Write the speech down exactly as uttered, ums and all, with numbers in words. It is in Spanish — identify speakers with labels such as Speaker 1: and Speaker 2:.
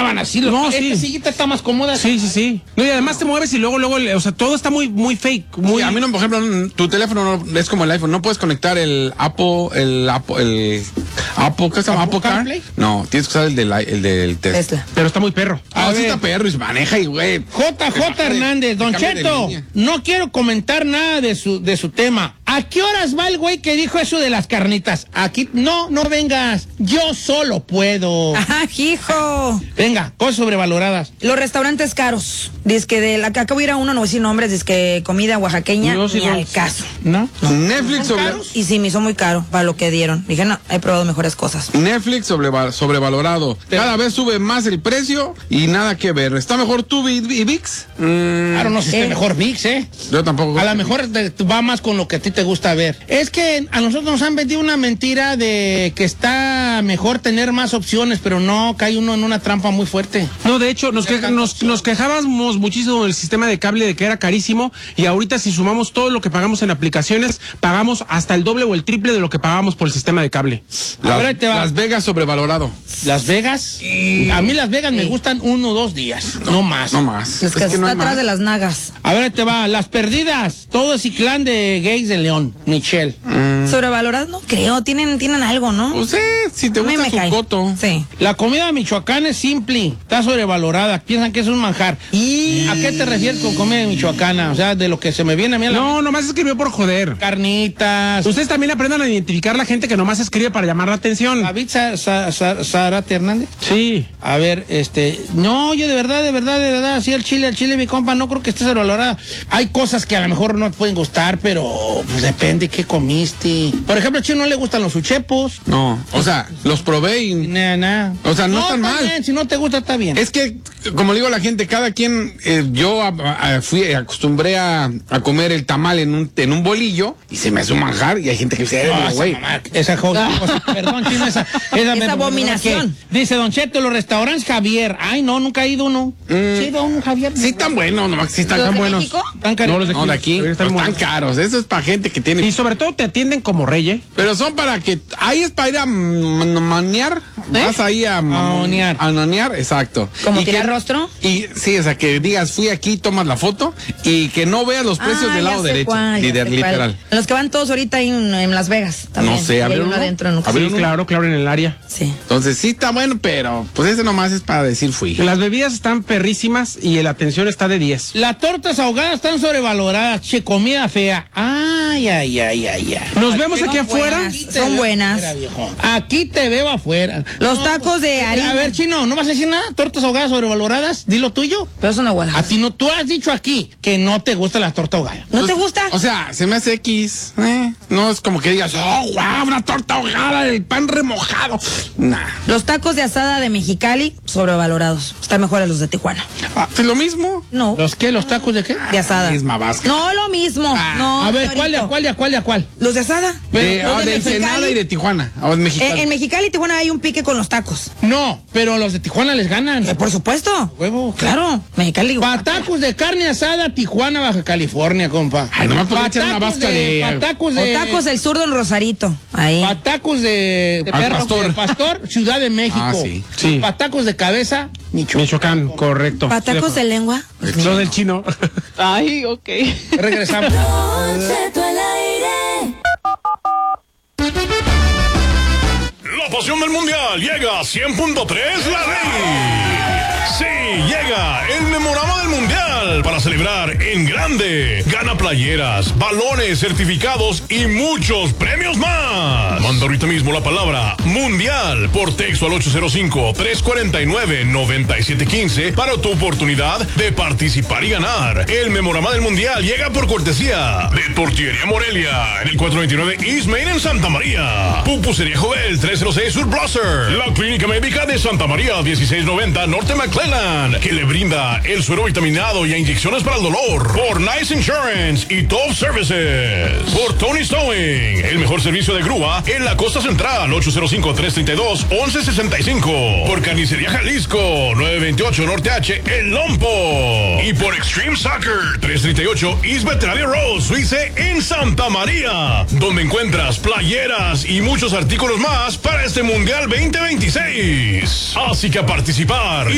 Speaker 1: estaban así.
Speaker 2: No,
Speaker 1: esta
Speaker 2: sí.
Speaker 1: sillita está más cómoda.
Speaker 2: Sí, sí, sí. No, y además te mueves y luego, luego, o sea, todo está muy, muy fake. Muy...
Speaker 3: Sí, a mí no, por ejemplo, tu teléfono no, es como el iPhone, no puedes conectar el Apple, el Apple, el Apple, ¿qué se llama?
Speaker 1: ¿Apple
Speaker 3: Apple Car.
Speaker 1: CarPlay?
Speaker 3: No, tienes que usar el del, el del Tesla.
Speaker 4: Tesla.
Speaker 2: Pero está muy perro.
Speaker 3: Ah,
Speaker 1: A
Speaker 3: sí
Speaker 1: ver.
Speaker 3: está perro y se maneja y güey.
Speaker 1: J J Hernández, Don Cheto, no quiero comentar nada de su, de su tema. ¿A qué horas va el güey que dijo eso de las carnitas? Aquí, no, no vengas. Yo solo puedo.
Speaker 4: Ajá, hijo.
Speaker 1: Venga, cosas sobrevaloradas.
Speaker 4: Los restaurantes caros. Dice que de la acabo de ir a uno, no voy a decir nombres, dice que comida oaxaqueña,
Speaker 2: Yo sí
Speaker 4: ni
Speaker 2: no-
Speaker 4: al caso.
Speaker 1: ¿No?
Speaker 3: Netflix
Speaker 1: ¿Son
Speaker 3: sobre,
Speaker 1: caros?
Speaker 4: Y sí, me hizo muy caro para lo que dieron. Dije, no, he probado mejores cosas.
Speaker 3: Netflix sobreval- sobrevalorado.
Speaker 1: Pero-
Speaker 3: Cada vez sube más el precio y nada que ver. ¿Está mejor tú y, y ViX? Mm,
Speaker 1: Claro, no sé si
Speaker 4: ¿Qué?
Speaker 1: esté mejor ViX, ¿eh?
Speaker 3: yo tampoco.
Speaker 1: A lo mejor te- va más con lo que a ti te gusta ver. Es que a nosotros nos han vendido una mentira de que está mejor tener más opciones, pero no, cae uno en una trampa muy fuerte.
Speaker 2: No, de hecho, nos, que- nos, nos quejábamos muchísimo del sistema de cable de que era carísimo y ahorita si sumamos todo lo que pagamos en aplicaciones, pagamos hasta el doble o el triple de lo que pagamos por el sistema de cable.
Speaker 3: Las,
Speaker 1: Ahora te va.
Speaker 3: Las Vegas sobrevalorado.
Speaker 1: Las Vegas, a mí Las Vegas me gustan uno o dos días, no más.
Speaker 3: No más.
Speaker 4: Es que
Speaker 3: Es que no
Speaker 4: está
Speaker 3: hay
Speaker 4: atrás
Speaker 3: más.
Speaker 4: de las nagas.
Speaker 1: A ver, te va. Las perdidas, todo ese clan de gays de León, Michelle.
Speaker 4: Sobrevaloradas no creo, tienen, tienen algo, ¿no?
Speaker 3: Pues sí, si te
Speaker 4: A mí
Speaker 3: gusta
Speaker 4: me
Speaker 3: su
Speaker 4: cae.
Speaker 3: coto.
Speaker 4: Sí.
Speaker 1: La comida de Michoacán es simple, está sobrevalorada, piensan que es un manjar.
Speaker 4: Y
Speaker 1: ¿A qué te refieres con comida michoacana? O sea, de lo que se me viene a mí a la
Speaker 2: No, nomás escribió por joder.
Speaker 1: carnitas.
Speaker 2: Ustedes también aprendan a identificar la gente que nomás escribe para llamar la atención.
Speaker 1: David Sa- Sa- Sa- Zárate Hernández.
Speaker 2: Sí.
Speaker 1: A ver, este, no, yo de verdad, de verdad, de verdad, sí, el chile, el chile, mi compa, no creo que esté sobrevalorada. Hay cosas que a lo mejor no te pueden gustar, pero pues depende qué comiste. Por ejemplo, al chino no le gustan los uchepos.
Speaker 3: No, o sea, los probé y...
Speaker 1: Nada, nada.
Speaker 3: O sea, no están
Speaker 1: está
Speaker 3: mal.
Speaker 1: bien, si no te gusta, está bien.
Speaker 3: Es que, como le digo a la gente, cada quien, eh, yo a- a- fui, acostumbré a, a comer el tamal en un, en un bolillo y se me hace un manjar y hay gente que dice,
Speaker 1: No,
Speaker 3: "Eh,
Speaker 1: esa
Speaker 3: güey".
Speaker 1: mamá, esa cosa, cosa- perdón, chino, esa, esa, me-
Speaker 4: abominación.
Speaker 1: ¿qué? Dice Don Cheto, los restaurantes Javier. Ay, no, nunca he ido uno. Sí, he ido a un Javier.
Speaker 3: Sí, tan buenos, nomás sí están
Speaker 4: ¿Los
Speaker 3: tan
Speaker 4: de
Speaker 3: buenos.
Speaker 4: México?
Speaker 1: Tan cari-
Speaker 2: No, los de
Speaker 3: No, de aquí,
Speaker 2: Están
Speaker 3: están
Speaker 2: buenos.
Speaker 3: caros. Eso es para gente que tiene.
Speaker 2: Y sobre todo te atienden como rey, ¿eh?
Speaker 3: Pero son para que. Ahí es para ir a mm, manear.
Speaker 4: ¿Eh?
Speaker 3: Vas ahí a.
Speaker 1: A onear.
Speaker 3: A onear, exacto.
Speaker 4: ¿Como
Speaker 3: Y
Speaker 4: tirar
Speaker 3: que-
Speaker 4: rostro?
Speaker 3: Y sí, o sea, que digas, fui aquí, tomas la foto y que no veas los precios
Speaker 4: Ah,
Speaker 3: del
Speaker 4: ya
Speaker 3: lado
Speaker 4: sé
Speaker 3: derecho.
Speaker 4: cuál, ya
Speaker 3: Líder,
Speaker 4: sé cuál.
Speaker 3: literal.
Speaker 4: Los que van todos ahorita ahí en, en Las Vegas también.
Speaker 3: No sé,
Speaker 4: Y hay
Speaker 3: ¿abrieron
Speaker 4: uno
Speaker 3: uno?
Speaker 4: adentro, nunca.
Speaker 2: Sí,
Speaker 3: ¿Abrieron uno?
Speaker 2: claro, claro, en el área.
Speaker 4: Sí.
Speaker 3: Entonces sí está bueno, pero pues ese nomás es para decir fui.
Speaker 2: Las bebidas están perrísimas y la atención está de diez.
Speaker 1: Las tortas ahogadas están sobrevaloradas, che, comida fea. Ay, ay, ay, ay, ay.
Speaker 2: Nos vemos aquí
Speaker 4: son
Speaker 2: afuera.
Speaker 4: buenas.
Speaker 1: Aquí te
Speaker 4: Son
Speaker 1: veo
Speaker 4: buenas.
Speaker 1: afuera, viejo. Aquí te veo afuera.
Speaker 4: Los tacos de harina.
Speaker 1: A ver, chino, ¿no vas a decir nada? ¿Tortas ahogadas sobrevaloradas? Dilo tuyo.
Speaker 4: Pero son aguadas.
Speaker 1: A ti no, tú has dicho aquí que no te gusta la torta ahogada.
Speaker 4: ¿No te
Speaker 3: Pues,
Speaker 4: gusta?
Speaker 3: O sea, se me hace X. ¿eh? No es como que digas, oh, wow, una torta ahogada, el pan remojado. Nah.
Speaker 4: Los tacos de asada de Mexicali, sobrevalorados. Están mejores los de Tijuana.
Speaker 3: Ah, ¿es lo mismo?
Speaker 4: No,
Speaker 1: ¿Los qué? ¿Los tacos de qué?
Speaker 4: de asada.
Speaker 3: Misma vasca.
Speaker 4: No, lo mismo. no,
Speaker 1: A ver, ¿cuál de
Speaker 4: Torito.
Speaker 1: a cuál de a cuál de a cuál?
Speaker 4: Los de asada.
Speaker 3: De,
Speaker 4: Los
Speaker 3: ah, de
Speaker 4: Mexicali.
Speaker 3: Ensenada y de Tijuana. Ah, en Mexicali.
Speaker 4: Eh, en Mexicali y Tijuana hay un pique con los tacos.
Speaker 1: No, pero los de Tijuana les ganan.
Speaker 4: Eh, por supuesto.
Speaker 1: Huevo.
Speaker 4: Claro. Mexicali.
Speaker 1: Patacos de carne asada, Tijuana, Baja California, compa.
Speaker 3: Ay, nomás porque echan una
Speaker 1: Patacos
Speaker 3: vasca de-
Speaker 1: Patacos
Speaker 4: O
Speaker 1: de...
Speaker 4: tacos del sur del Rosarito. Ahí.
Speaker 1: Patacos de...
Speaker 4: De
Speaker 3: Al
Speaker 4: perro.
Speaker 3: pastor.
Speaker 1: de pastor, Ciudad de México.
Speaker 3: Ah, sí.
Speaker 2: Sí.
Speaker 1: Patacos de cabeza, Michoacán.
Speaker 2: Michoacán, correcto.
Speaker 4: Patacos de lengua.
Speaker 2: No del chino.
Speaker 5: Ay, ok.
Speaker 1: Regresamos.
Speaker 6: Don Cheto al aire.
Speaker 7: La pasión del mundial llega a cien punto tres La Ley. Sí, llega el memorama del mundial para celebrar en grande. Gana playeras, balones, certificados y muchos premios más. Manda ahorita mismo la palabra mundial por texto al ocho cero cinco, tres cuatro nueve, nueve siete uno cinco para tu oportunidad de participar y ganar. El memorama del mundial llega por cortesía de Tortillería Morelia en el cuatrocientos veintinueve East Main en Santa María. Pupusería Jovel tres cero seis Sur Blosser. La Clínica Médica de Santa María dieciséis noventa Norte McClellan, que le brinda el suero vitaminado y inyecciones para el dolor. Por Nice Insurance y Top Services. Por Tony Stowing, el mejor servicio de grúa en la costa central, ocho cero cinco, tres tres dos, once sesenta y cinco. Por Carnicería Jalisco, nueve veintiocho Norte H, El Lompo. Y por Extreme Soccer, trescientos treinta y ocho East Veterinaria Road, Suize en Santa María, donde encuentras playeras y muchos artículos más para este Mundial veinte veintiséis. Así que a participar.